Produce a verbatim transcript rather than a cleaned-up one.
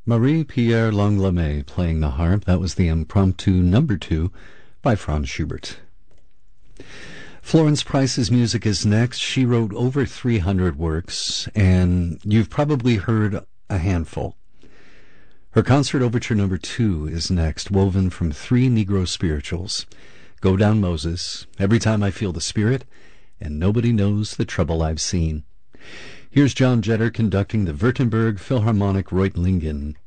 Marie-Pierre Langlois playing the harp. That was the Impromptu Number Two by Franz Schubert. Florence Price's music is next. She wrote over three hundred works, and you've probably heard a handful. Her Concert Overture Number Two is next, woven from three Negro spirituals: Go Down Moses, Every Time I Feel the Spirit, and Nobody Knows the Trouble I've Seen. Here's John Jetter conducting the Württemberg Philharmonic Reutlingen